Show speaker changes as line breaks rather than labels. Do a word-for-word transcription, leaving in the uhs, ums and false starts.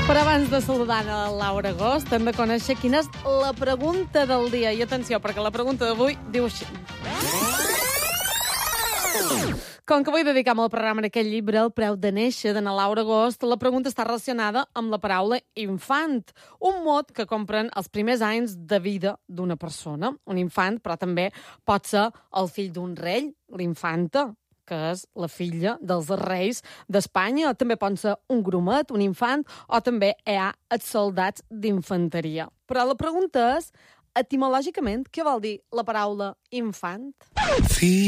Però abans de saludar a Laura Agost, hem de conèixer quina és la pregunta del dia. I atenció, perquè la pregunta d'avui diu així. Com que vull dedicar el programa en aquest llibre, El preu de néixer, de na Laura Agost, la pregunta està relacionada amb la paraula infant, un mot que compren els primers anys de vida d'una persona. Un infant, però també pot ser el fill d'un rei, l'infanta, que és la filla dels reis d'Espanya. També pot ser un grumet, un infant, o també hi ha els soldats d'infanteria. Però la pregunta és, etimològicament, què vol dir la paraula infant? Sí.